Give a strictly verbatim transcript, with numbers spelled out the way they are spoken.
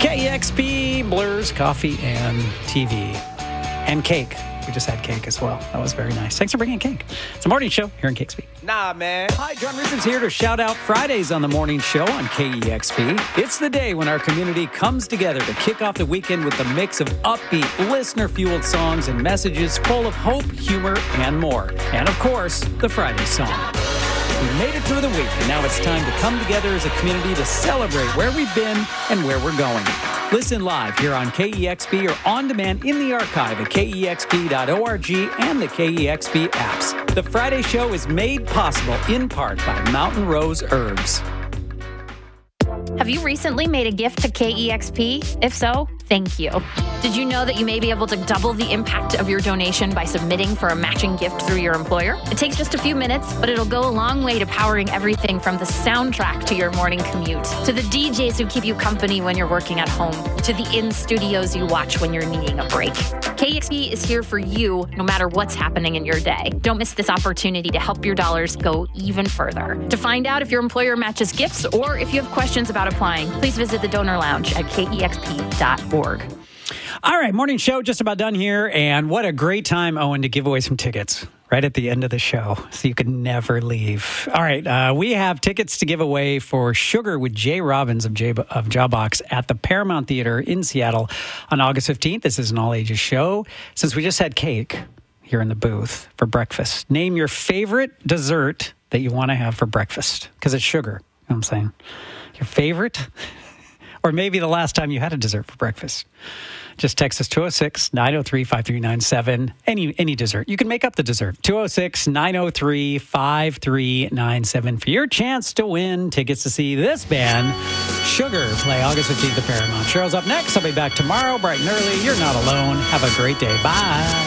K E X P, Blurs, coffee, and T V. And cake. We just had cake as well. That was very nice. Thanks for bringing cake. It's a morning show here in K X P. Nah, man. Hi, John Richards here to shout out Fridays on the morning show on K E X P. It's the day when our community comes together to kick off the weekend with a mix of upbeat, listener-fueled songs and messages full of hope, humor, and more. And, of course, the Friday song. We made it through the week, and now it's time to come together as a community to celebrate where we've been and where we're going. Listen live here on K E X P or on demand in the archive at K E X P dot org and the K E X P apps. The Friday show is made possible in part by Mountain Rose Herbs. Have you recently made a gift to K E X P? If so, thank you. Did you know that you may be able to double the impact of your donation by submitting for a matching gift through your employer? It takes just a few minutes, but it'll go a long way to powering everything from the soundtrack to your morning commute, to the D Js who keep you company when you're working at home, to the in-studios you watch when you're needing a break. K E X P is here for you no matter what's happening in your day. Don't miss this opportunity to help your dollars go even further. To find out if your employer matches gifts or if you have questions about applying, please visit the Donor Lounge at K E X P dot org. All right, morning show just about done here, and what a great time, Owen, to give away some tickets right at the end of the show, so you can never leave. All right, uh, we have tickets to give away for Sugar with Jay Robbins of, J- of Jawbox at the Paramount Theater in Seattle on August fifteenth. This is an all-ages show. Since we just had cake here in the booth for breakfast, name your favorite dessert that you want to have for breakfast, because it's sugar. You know what I'm saying? Your favorite? Or maybe the last time you had a dessert for breakfast. Just text us two oh six, nine oh three, five three nine seven. Any any dessert. You can make up the dessert. two oh six, nine oh three, five three nine seven for your chance to win tickets to see this band, Sugar, play August fifteenth at Paramount. Cheryl's up next. I'll be back tomorrow, bright and early. You're not alone. Have a great day. Bye.